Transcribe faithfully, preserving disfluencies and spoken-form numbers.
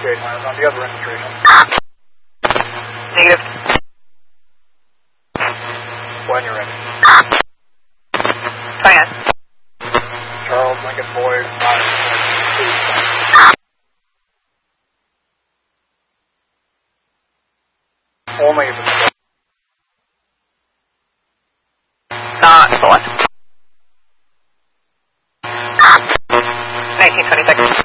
Gate Land on the other registration. Negative. When you're ready. Try Charles Lincoln Boyd, nine. Only if it's not select. nineteen twenty-six.